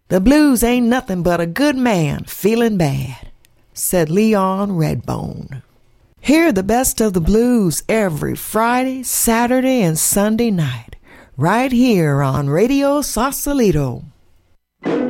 The blues ain't nothing but a good man feeling bad, said Leon Redbone. Hear the best of the blues every Friday, Saturday, and Sunday night, right here on Radio Sausalito.